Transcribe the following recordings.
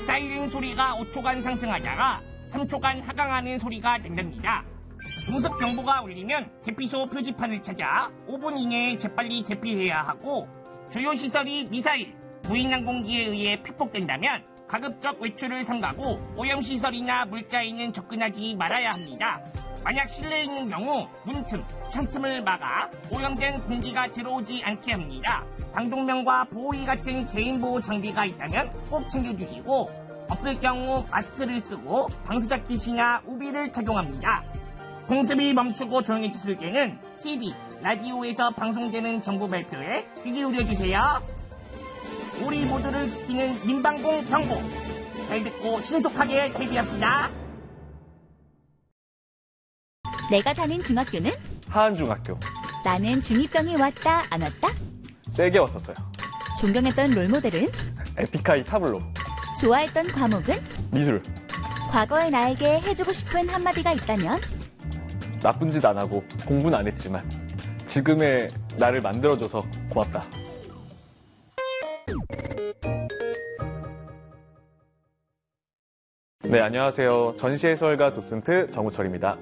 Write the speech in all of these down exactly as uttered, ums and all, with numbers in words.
사이렌 소리가 오 초간 상승하다가 삼 초간 하강하는 소리가 된답니다. 공습 경보가 울리면 대피소 표지판을 찾아 오 분 이내에 재빨리 대피해야 하고, 주요 시설이 미사일, 무인 항공기에 의해 피폭된다면 가급적 외출을 삼가고 오염시설이나 물자에는 접근하지 말아야 합니다. 만약 실내에 있는 경우 문틈, 창틈을 막아 오염된 공기가 들어오지 않게 합니다. 방독면과 보호기 같은 개인보호 장비가 있다면 꼭 챙겨주시고, 없을 경우 마스크를 쓰고 방수자켓이나 우비를 착용합니다. 공습이 멈추고 조용해졌을 때는 티비, 라디오에서 방송되는 정부 발표에 귀 기울여주세요. 우리 모두를 지키는 민방공 경보, 잘 듣고 신속하게 대비합시다. 내가 다닌 중학교는? 하안중학교. 나는 중이병이 왔다 안 왔다? 세게 왔었어요. 존경했던 롤모델은? 에픽하이 타블로. 좋아했던 과목은? 미술. 과거의 나에게 해주고 싶은 한마디가 있다면? 나쁜 짓 안 하고 공부는 안 했지만 지금의 나를 만들어줘서 고맙다. 네, 안녕하세요. 전시해설가 도슨트 정우철입니다.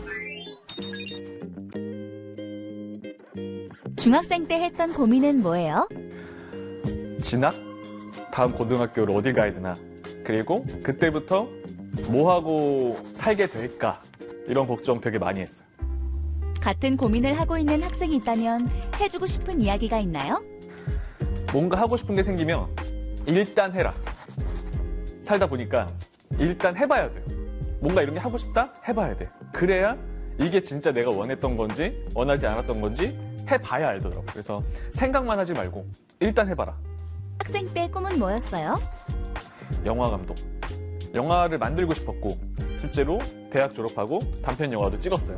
중학생 때 했던 고민은 뭐예요? 진학? 다음 고등학교를 어딜 가야 되나? 그리고 그때부터 뭐하고 살게 될까? 이런 걱정 되게 많이 했어요. 같은 고민을 하고 있는 학생이 있다면 해주고 싶은 이야기가 있나요? 뭔가 하고 싶은 게 생기면 일단 해라. 살다 보니까 일단 해봐야 돼요. 뭔가 이런 게 하고 싶다? 해봐야 돼. 그래야 이게 진짜 내가 원했던 건지 원하지 않았던 건지 해봐야 알더라고요. 그래서 생각만 하지 말고 일단 해봐라. 학생 때 꿈은 뭐였어요? 영화 감독. 영화를 만들고 싶었고 실제로 대학 졸업하고 단편 영화도 찍었어요.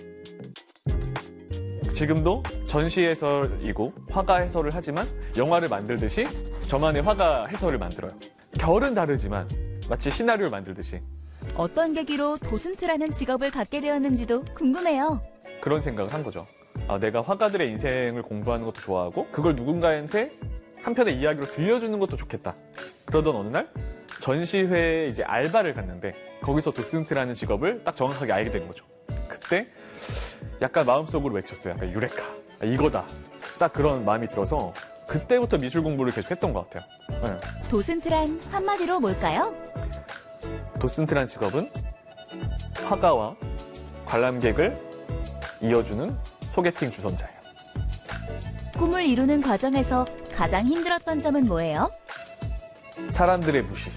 지금도 전시 해설이고 화가 해설을 하지만 영화를 만들듯이 저만의 화가 해설을 만들어요. 결은 다르지만 마치 시나리오를 만들듯이. 어떤 계기로 도슨트라는 직업을 갖게 되었는지도 궁금해요. 그런 생각을 한 거죠. 아, 내가 화가들의 인생을 공부하는 것도 좋아하고 그걸 누군가한테 한 편의 이야기로 들려주는 것도 좋겠다. 그러던 어느 날 전시회에 이제 알바를 갔는데 거기서 도슨트라는 직업을 딱 정확하게 알게 된 거죠. 그때 약간 마음속으로 외쳤어요. 약간 유레카. 아, 이거다. 딱 그런 마음이 들어서 그때부터 미술 공부를 계속 했던 것 같아요. 네. 도슨트란 한마디로 뭘까요? 도슨트란 직업은 화가와 관람객을 이어주는 소개팅 주선자예요. 꿈을 이루는 과정에서 가장 힘들었던 점은 뭐예요? 사람들의 무시.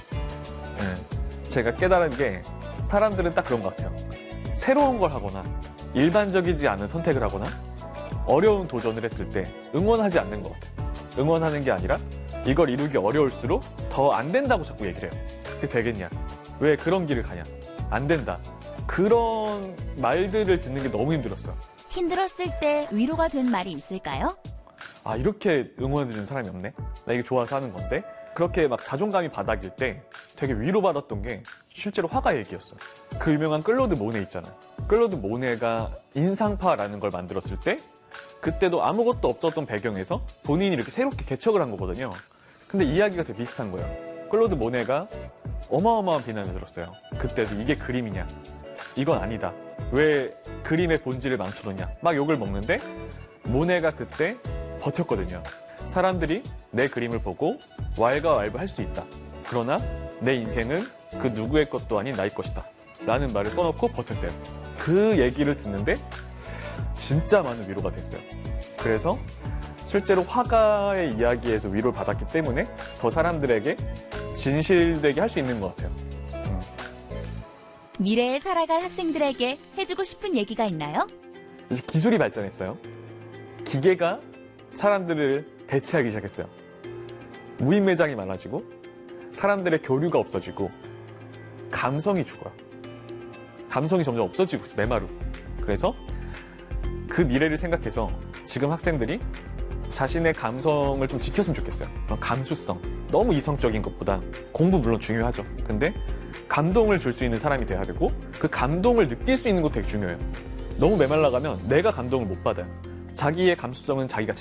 네. 제가 깨달은 게 사람들은 딱 그런 것 같아요. 새로운 걸 하거나 일반적이지 않은 선택을 하거나 어려운 도전을 했을 때 응원하지 않는 것 같아요. 응원하는 게 아니라 이걸 이루기 어려울수록 더 안 된다고 자꾸 얘기를 해요. 그게 되겠냐? 왜 그런 길을 가냐? 안 된다. 그런 말들을 듣는 게 너무 힘들었어요. 힘들었을 때 위로가 된 말이 있을까요? 아, 이렇게 응원해주는 사람이 없네? 나 이게 좋아서 하는 건데? 그렇게 막 자존감이 바닥일 때 되게 위로받았던 게 실제로 화가 얘기였어요. 그 유명한 클로드 모네 있잖아요. 클로드 모네가 인상파라는 걸 만들었을 때 그때도 아무것도 없었던 배경에서 본인이 이렇게 새롭게 개척을 한 거거든요. 근데 이야기가 되게 비슷한 거예요. 클로드 모네가 어마어마한 비난을 들었어요. 그때도 이게 그림이냐? 이건 아니다. 왜 그림의 본질을 망쳐놓냐? 막 욕을 먹는데 모네가 그때 버텼거든요. 사람들이 내 그림을 보고 왈가왈부 할 수 있다. 그러나 내 인생은 그 누구의 것도 아닌 나의 것이다. 라는 말을 써놓고 버텼대요. 그 얘기를 듣는데 진짜 많은 위로가 됐어요. 그래서 실제로 화가의 이야기에서 위로를 받았기 때문에 더 사람들에게 진실되게 할 수 있는 것 같아요. 음. 미래에 살아갈 학생들에게 해주고 싶은 얘기가 있나요? 이제 기술이 발전했어요. 기계가 사람들을 대체하기 시작했어요. 무인 매장이 많아지고 사람들의 교류가 없어지고 감성이 죽어요. 감성이 점점 없어지고 있어요. 메마루. 그래서 그 미래를 생각해서 지금 학생들이 자신의 감성을 좀 지켰으면 좋겠어요. 감수성. 너무 이성적인 것보다 공부 물론 중요하죠. 근데 감동을 줄 수 있는 사람이 돼야 되고 그 감동을 느낄 수 있는 것도 되게 중요해요. 너무 메말라가면 내가 감동을 못 받아요. 자기의 감수성은 자기가